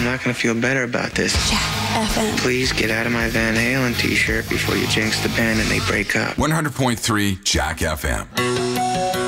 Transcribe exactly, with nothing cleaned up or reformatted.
not going to feel better about this. Jack F M. Please get out of my Van Halen t-shirt before you jinx the band and they break up. one hundred point three Jack F M.